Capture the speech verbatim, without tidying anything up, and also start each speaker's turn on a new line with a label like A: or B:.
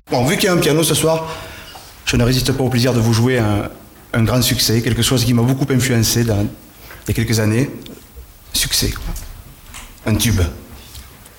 A: Bon, vu qu'il y a un piano ce soir, je ne résiste pas au plaisir de vous jouer un, un grand succès, quelque chose qui m'a beaucoup influencé dans, il y a quelques années. Succès, quoi. Un tube.